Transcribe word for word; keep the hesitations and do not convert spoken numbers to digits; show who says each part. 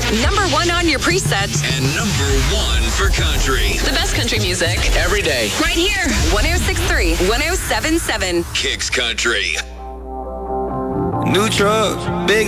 Speaker 1: Number one on your preset.
Speaker 2: And number one for country.
Speaker 1: The best country music.
Speaker 2: Every day.
Speaker 1: Right here. one oh six point three, one oh seven point seven.
Speaker 2: Kicks Country.
Speaker 3: New truck, big